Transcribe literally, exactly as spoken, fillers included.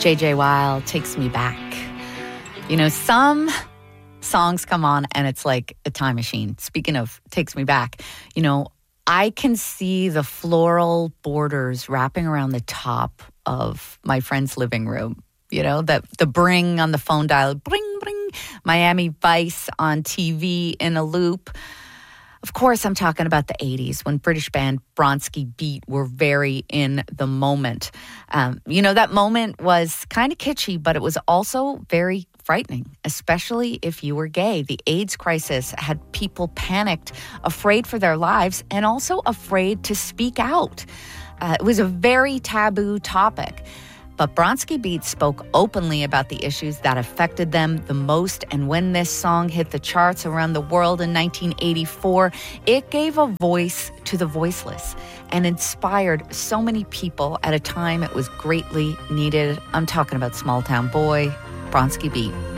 J J Weil, Takes Me Back. You know, some songs come on and it's like a time machine. Speaking of Takes Me Back, you know, I can see the floral borders wrapping around the top of my friend's living room. You know, that the bring on the phone dial, bring, bring, Miami Vice on T V in a loop. Of course, I'm talking about the eighties when British band Bronski Beat were very in the moment. Um, you know, that moment was kind of kitschy, but it was also very frightening, especially if you were gay. The AIDS crisis had people panicked, afraid for their lives, and also afraid to speak out. Uh, it was a very taboo topic. But Bronski Beat spoke openly about the issues that affected them the most. And when this song hit the charts around the world in nineteen eighty-four, it gave a voice to the voiceless and inspired so many people at a time it was greatly needed. I'm talking about Small Town Boy, Bronski Beat.